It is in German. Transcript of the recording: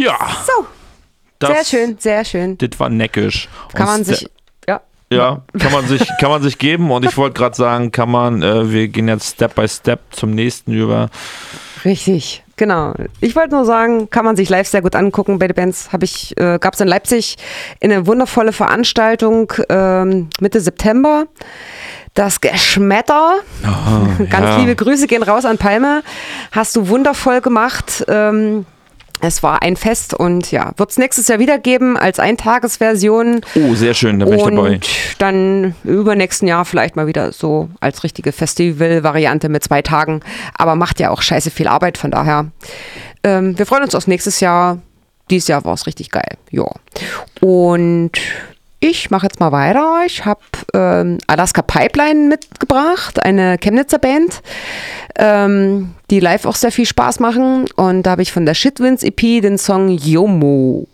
Ja. So. Sehr schön, sehr schön. Das war neckisch. Kann man sich, Ja, kann man sich geben. Und ich wollte gerade sagen, wir gehen jetzt Step by Step zum nächsten über. Richtig, genau. Ich wollte nur sagen, kann man sich live sehr gut angucken. Bei den Bands gab es in Leipzig eine wundervolle Veranstaltung Mitte September. Das Geschmetter. Ganz liebe Grüße gehen raus an Palme. Hast du wundervoll gemacht. Es war ein Fest und ja, wird es nächstes Jahr wieder geben als Eintagesversion. Oh, sehr schön, da bin ich dabei. Und dann übernächsten Jahr vielleicht mal wieder so als richtige Festival-Variante mit 2 Tagen. Aber macht ja auch scheiße viel Arbeit, von daher. Wir freuen uns aufs nächstes Jahr. Dieses Jahr war es richtig geil. Ja. Und ich mache jetzt mal weiter. Ich habe Alaska Pipeline mitgebracht, eine Chemnitzer Band, die live auch sehr viel Spaß machen. Und da habe ich von der Shitwinds EP den Song Yomo.